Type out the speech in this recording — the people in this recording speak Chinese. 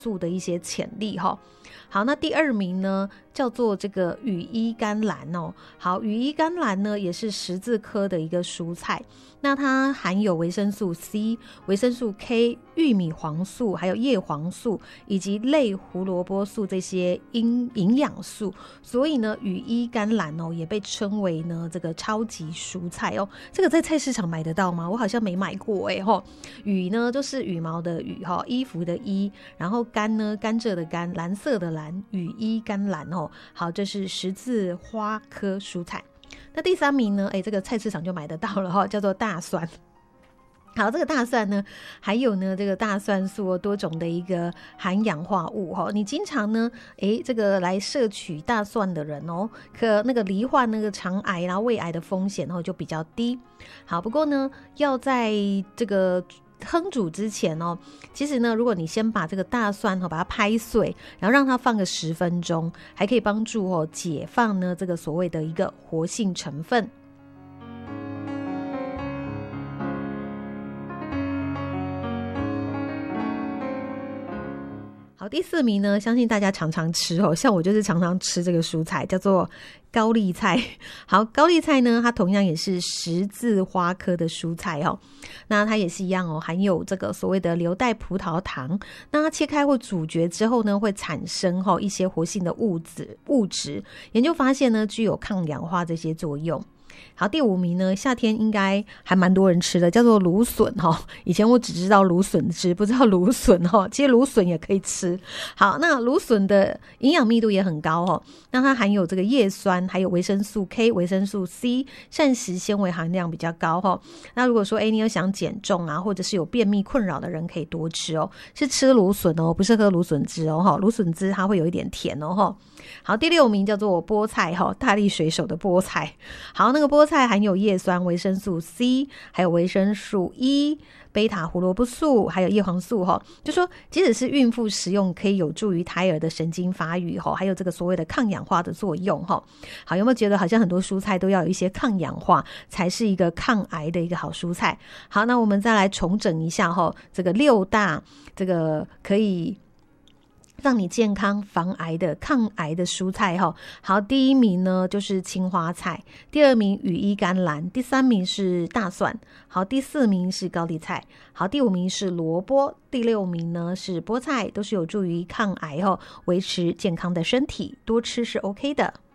素的一些潜力哈。好，那第二名呢叫做这个羽衣甘蓝哦。好，羽衣甘蓝呢也是十字科的一个蔬菜，那它含有维生素 C、维生素 K、玉米黄素、还有叶黄素以及类胡萝卜素这些营养素，所以呢羽衣甘蓝哦也被称为呢这个超级蔬菜哦。这个在菜市场买得到吗？我好像没买过齁。羽呢就是羽毛的羽齁，衣服的衣，然后甘呢甘蔗的甘，蓝色的蓝，羽衣甘蓝哦。好，这是十字花科蔬菜。那第三名呢，这个菜市场就买得到了叫做大蒜。好，这个大蒜呢，还有呢这个大蒜素多种的一个含氧化物你经常呢这个来摄取大蒜的人可那个罹患那个肠癌啦、胃癌的风险就比较低。好，不过呢要在这个烹煮之前其实呢如果你先把这个大蒜把它拍碎，然后让它放个10分钟，还可以帮助解放呢这个所谓的一个活性成分。好，第4名呢，相信大家常常吃像我就是常常吃这个蔬菜，叫做高丽菜。好，高丽菜呢，它同样也是十字花科的蔬菜那它也是一样含有这个所谓的硫代葡萄糖。那它切开或煮嚼之后呢，会产生一些活性的物质。研究发现呢，具有抗氧化这些作用。好，第5名呢，夏天应该还蛮多人吃的，叫做芦笋以前我只知道芦笋汁，不知道芦笋其实芦笋也可以吃。好，那芦笋的营养密度也很高那它含有这个叶酸，还有维生素 K、维生素 C， 膳食纤维含量比较高那如果说你有想减重啊，或者是有便秘困扰的人，可以多吃是吃芦笋不是喝芦笋汁芦笋汁它会有一点甜好，第6名叫做菠菜大力水手的菠菜。好，那个菠菜含有叶酸、维生素 C， 还有维生素 E、贝塔胡萝卜素，还有叶黄素就说即使是孕妇食用，可以有助于胎儿的神经发育还有这个所谓的抗氧化的作用好，有没有觉得好像很多蔬菜都要有一些抗氧化，才是一个抗癌的一个好蔬菜？好，那我们再来重整一下这个6大这个可以让你健康防癌的抗癌的蔬菜好，第1名呢就是青花菜，第2名羽衣甘蓝，第3名是大蒜，好，第4名是高丽菜，好，第5名是萝卜，第6名呢是菠菜，都是有助于抗癌维持健康的身体，多吃是 OK 的。